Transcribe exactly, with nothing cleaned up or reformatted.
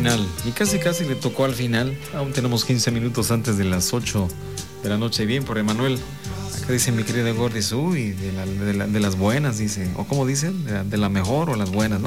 final. Y casi casi le tocó al final. Aún tenemos quince minutos antes de las ocho de la noche. Bien por Emanuel. Acá dice mi querida Gordis, uy, de, la, de, la, de las buenas, dice. ¿O cómo dicen? De la, de la mejor o las buenas, ¿no?